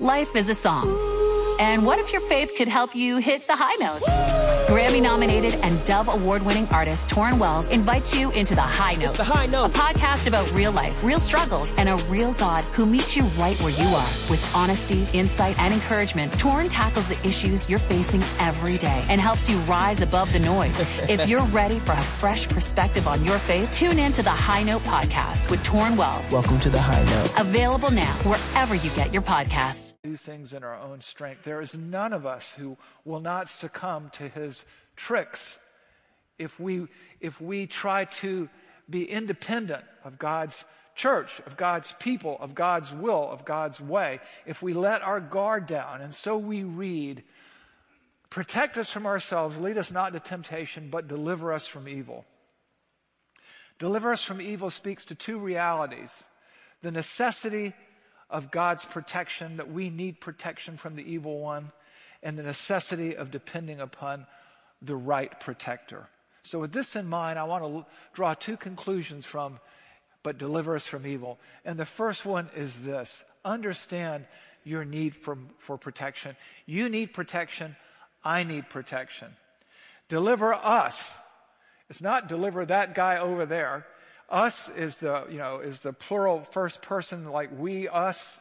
Life is a song. And what if your faith could help you hit the high notes? Grammy-nominated and Dove Award-winning artist Torrin Wells invites you into The High Note. It's The High Note. A podcast about real life, real struggles, and a real God who meets you right where you are. With honesty, insight, and encouragement, Torrin tackles the issues you're facing every day and helps you rise above the noise. If you're ready for a fresh perspective on your faith, tune in to The High Note podcast with Torrin Wells. Welcome to The High Note. Available now wherever you get your podcasts. Do things in our own strength. There is none of us who will not succumb to his tricks if we try to be independent of God's church, of God's people, of God's will, of God's way. If we let our guard down, and so we read, protect us from ourselves, lead us not into temptation, but deliver us from evil. Deliver us from evil speaks to two realities: the necessity of God's protection, that we need protection from the evil one, and the necessity of depending upon the right protector. So with this in mind, I want to draw two conclusions from, but deliver us from evil. And the first one is this: understand your need for protection. You need protection. I need protection. Deliver us. It's not deliver that guy over there. Us is the plural first person, like we, us.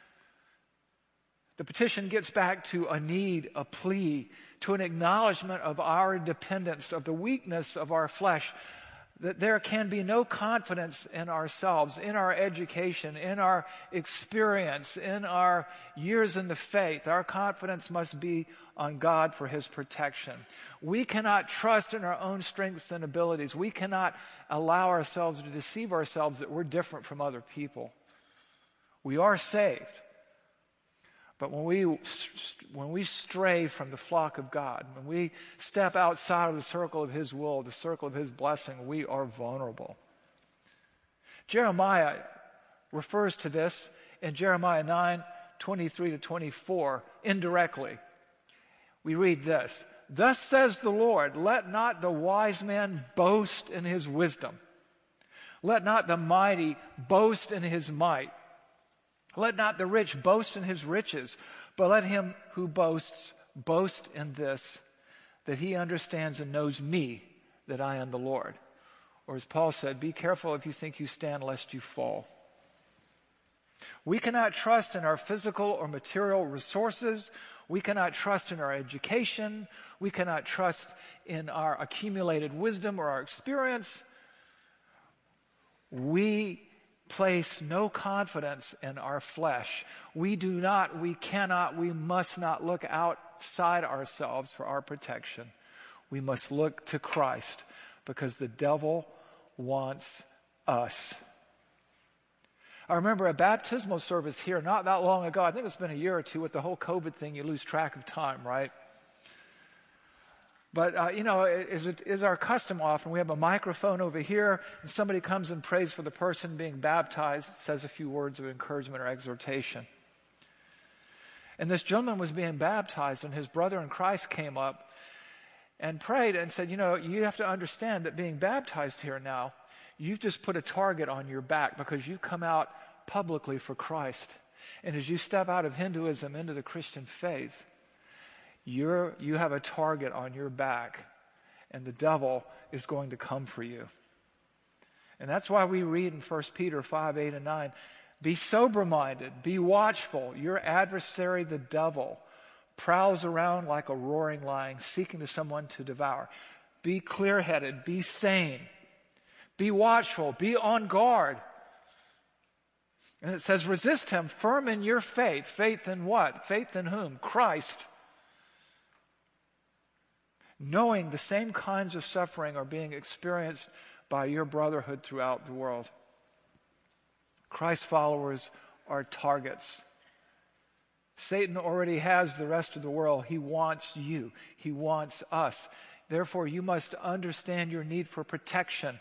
The petition gets back to a need, a plea, to an acknowledgement of our dependence, of the weakness of our flesh, that there can be no confidence in ourselves, in our education, in our experience, in our years in the faith. Our confidence must be on God for his protection. We cannot trust in our own strengths and abilities. We cannot allow ourselves to deceive ourselves that we're different from other people. We are saved. But when we stray from the flock of God, when we step outside of the circle of his will, the circle of his blessing, we are vulnerable. Jeremiah refers to this in Jeremiah 9:23-24 indirectly. We read this: "Thus says the Lord, let not the wise man boast in his wisdom. Let not the mighty boast in his might. Let not the rich boast in his riches, but let him who boasts boast in this, that he understands and knows me, that I am the Lord." Or as Paul said, be careful if you think you stand, lest you fall. We cannot trust in our physical or material resources. We cannot trust in our education. We cannot trust in our accumulated wisdom or our experience. We place no confidence in our flesh. We cannot, we must not look outside ourselves for our protection. We must look to Christ, because the devil wants us. I remember a baptismal service here not that long ago. I think it's been a year or two. With the whole COVID thing, you lose track of time, right? But, as it is our custom often, we have a microphone over here, and somebody comes and prays for the person being baptized, says a few words of encouragement or exhortation. And this gentleman was being baptized, and his brother in Christ came up and prayed and said, you have to understand that being baptized here now, you've just put a target on your back because you've come out publicly for Christ. And as you step out of Hinduism into the Christian faith, you have a target on your back, and the devil is going to come for you. And that's why we read in 1 Peter 5:8-9, be sober-minded, be watchful. Your adversary, the devil, prowls around like a roaring lion, seeking to someone to devour. Be clear-headed, be sane, be watchful, be on guard. And it says, resist him, firm in your faith. Faith in what? Faith in whom? Christ. Knowing the same kinds of suffering are being experienced by your brotherhood throughout the world. Christ followers are targets. Satan already has the rest of the world. He wants you. He wants us. Therefore, you must understand your need for protection.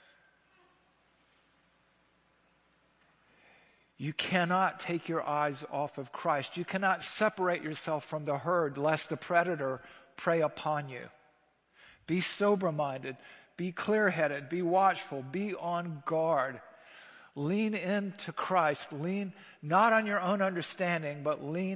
You cannot take your eyes off of Christ. You cannot separate yourself from the herd lest the predator prey upon you. Be sober-minded, be clear-headed, be watchful, be on guard. Lean into Christ. Lean not on your own understanding, but lean